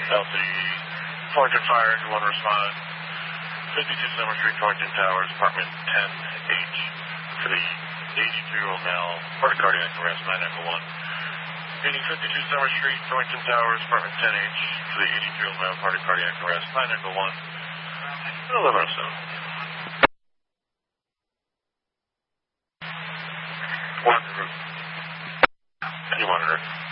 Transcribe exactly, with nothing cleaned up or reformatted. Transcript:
Healthy. Torrington Fire, you want to respond? fifty-two Summer Street, Torrington Towers, apartment ten H, for the eighty-two-year-old male, part of cardiac arrest, nine nine one. Meeting fifty-two Summer Street, Torrington Towers, apartment ten H, for the eighty-two-year-old male, part of cardiac arrest, nine nine one. eleven oh seven. One, you monitor.